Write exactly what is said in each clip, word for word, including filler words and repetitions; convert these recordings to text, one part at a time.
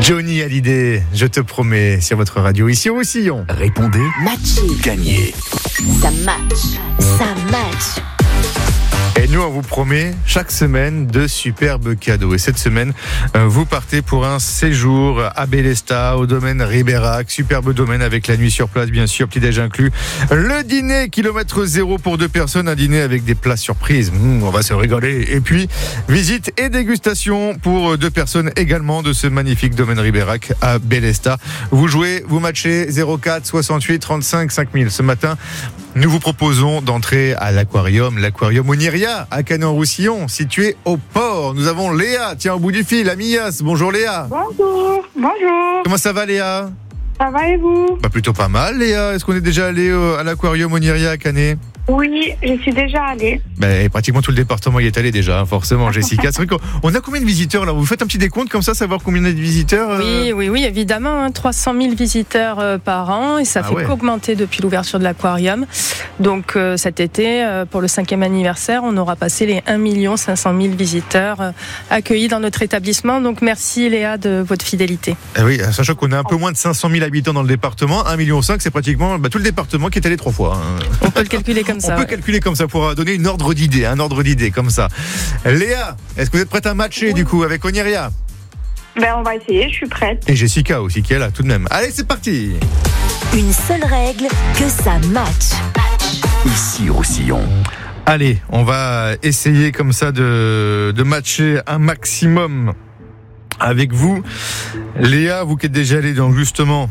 Johnny Hallyday, je te promets, sur votre radio, ici au Roussillon. Répondez. Matché. Gagnez. Ça match. Ça match. Et nous, on vous promet chaque semaine de superbes cadeaux. Et cette semaine, euh, vous partez pour un séjour à Bélesta, au domaine Ribérac. Superbe domaine avec la nuit sur place, bien sûr, petit-déj inclus. Le dîner, kilomètre zéro pour deux personnes. Un dîner avec des plats surprises. Mmh, on va se régaler. Et puis, visite et dégustation pour deux personnes également de ce magnifique domaine Ribérac à Bélesta. Vous jouez, vous matchez zéro quatre soixante-huit trente-cinq cinq mille. Ce matin, nous vous proposons d'entrer à l'aquarium, l'aquarium Oniria à Canet-en-Roussillon, situé au port. Nous avons Léa, tiens, au bout du fil, à Millas. Bonjour Léa. Bonjour, bonjour. Comment ça va Léa? Ça va et vous? Bah plutôt pas mal Léa. Est-ce qu'on est déjà allé euh, à l'aquarium Oniria à Canet? Oui, je suis déjà allée. Bah, pratiquement tout le département y est allé déjà, hein, forcément Jessica. C'est vrai qu'on a combien de visiteurs là? Vous faites un petit décompte comme ça, savoir combien il y a de visiteurs euh... Oui, oui, oui, évidemment, hein, trois cent mille visiteurs euh, par an et ça ah fait ouais. qu'augmenter depuis l'ouverture de l'aquarium. Donc euh, cet été, euh, pour le cinquième anniversaire, on aura passé les un million cinq cent mille visiteurs euh, accueillis dans notre établissement. Donc merci Léa de votre fidélité. Eh oui, sachant qu'on a un peu moins de cinq cent mille habitants dans le département, un virgule cinq million, c'est pratiquement bah, tout le département qui est allé trois fois. Hein. On peut le calculer comme ça. On peut ouais. calculer comme ça pour donner une ordre d'idée, un ordre d'idée comme ça. Léa, est-ce que vous êtes prête à matcher oui. du coup avec Oniria? Ben on va essayer, je suis prête. Et Jessica aussi qui est là tout de même. Allez, c'est parti. Une seule règle, que ça match. Ici Roussillon. Allez, on va essayer comme ça de, de matcher un maximum avec vous. Léa, vous qui êtes déjà allée donc justement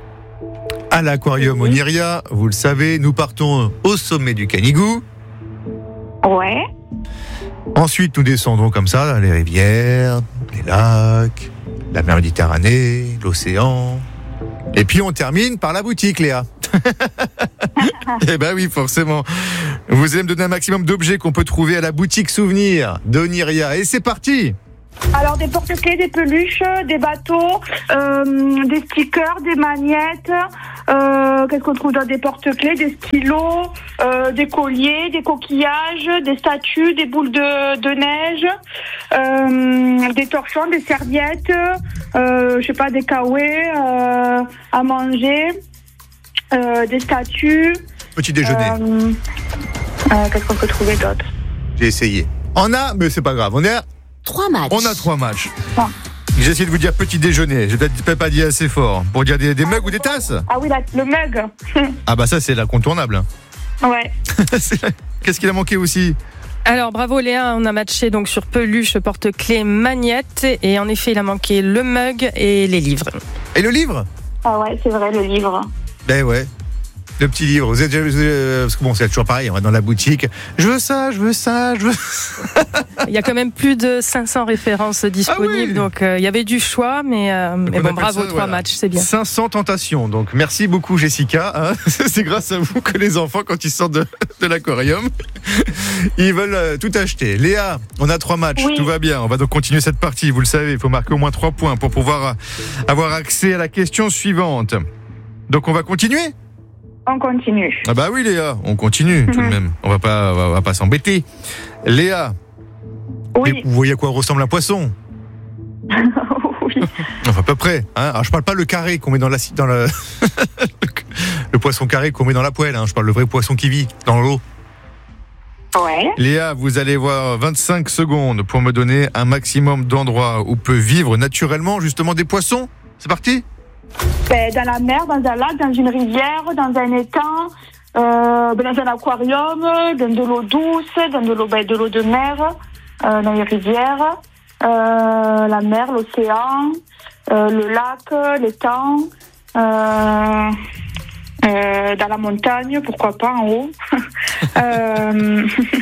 à l'aquarium oui. Oniria, vous le savez, nous partons au sommet du Canigou. Ouais. Ensuite, nous descendons comme ça dans les rivières, les lacs, la mer Méditerranée, l'océan. Et puis on termine par la boutique, Léa. Eh ben oui, forcément. Vous allez me donner un maximum d'objets qu'on peut trouver à la boutique souvenir d'Oniria. Et c'est parti. Alors des porte-clés, des peluches, des bateaux, euh, des stickers, des magnettes, euh, qu'est-ce qu'on trouve dans des porte-clés, des stylos, euh, des colliers, des coquillages, des statues, des boules de, de neige, euh, des torchons, des serviettes, euh, je sais pas, des caouets euh, à manger, euh, des statues. Petit déjeuner. Euh, euh, qu'est-ce qu'on peut trouver d'autre? J'ai essayé. On a, mais c'est pas grave, on est à Trois matchs. On a trois matchs. Bon. J'ai essayé de vous dire petit déjeuner. J'ai peut-être pas dit assez fort. Pour dire des, des mugs ou des tasses. Ah oui, la, le mug. Ah bah ça c'est l'incontournable. Ouais. Qu'est-ce qu'il a manqué aussi? Alors bravo Léa, on a matché donc sur peluche, porte-clés, magnette et en effet il a manqué le mug et les livres. Et le livre? Ah ouais, c'est vrai, le livre. Ben ouais. Le petit livre, vous êtes, vous êtes, parce que bon, c'est toujours pareil, on va dans la boutique, je veux ça, je veux ça, je veux Il y a quand même plus de cinq cents références disponibles, ah oui. donc euh, il y avait du choix, mais, euh, mais bon, bravo, ça, trois voilà. matchs, c'est bien. cinq cents tentations, donc merci beaucoup Jessica, hein. C'est grâce à vous que les enfants, quand ils sortent de, de l'aquarium, ils veulent euh, tout acheter. Léa, on a trois matchs, oui. Tout va bien, on va donc continuer cette partie, vous le savez, il faut marquer au moins trois points pour pouvoir avoir accès à la question suivante. Donc on va continuer? On continue. Ah bah oui Léa, on continue mm-hmm. tout de même. On va pas, on va, on va pas s'embêter. Léa, oui. Vous voyez à quoi ressemble un poisson? Oui. Enfin à peu près. Hein. Alors je parle pas le carré qu'on met dans la dans le le poisson carré qu'on met dans la poêle. Hein. Je parle le vrai poisson qui vit dans l'eau. Ouais. Léa, vous allez voir vingt-cinq secondes pour me donner un maximum d'endroits où peut vivre naturellement justement des poissons. C'est parti. Ben, dans la mer, dans un lac, dans une rivière, dans un étang, euh, ben, dans un aquarium, dans de l'eau douce, dans de l'eau, ben, de l'eau de mer, euh, dans les rivières, euh, la mer, l'océan, euh, le lac, l'étang, euh, euh, dans la montagne, pourquoi pas en haut. euh,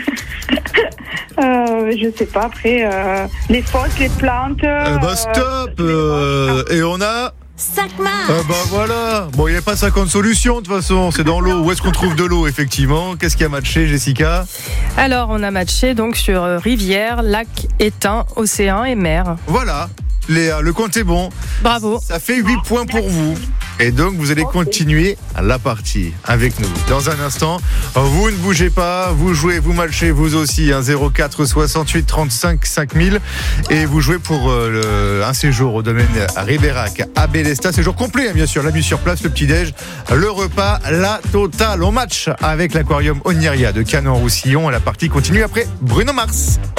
euh, je sais pas, après, euh, les fosses, les plantes. Euh, bah stop euh, Et on a cinq matchs. Ah bah voilà. Bon, il n'y a pas cinquante solutions de toute façon, c'est dans l'eau. Où est-ce qu'on trouve de l'eau effectivement? Qu'est-ce qui a matché Jessica? Alors, on a matché donc sur euh, rivière, lac, étang, océan et mer. Voilà. Léa, le compte est bon. Bravo. Ça fait huit points pour vous. Et donc, vous allez Ok. continuer la partie avec nous. Dans un instant, vous ne bougez pas, vous jouez, vous matchez vous aussi, hein, zéro quatre soixante-huit trente-cinq cinq mille. Et vous jouez pour euh, le, un séjour au domaine Ribérac à Bélesta. Séjour complet, hein, bien sûr. La nuit sur place, le petit-déj, le repas, la totale. On match avec l'aquarium Oniria de Canet-en-Roussillon. La partie continue après Bruno Mars.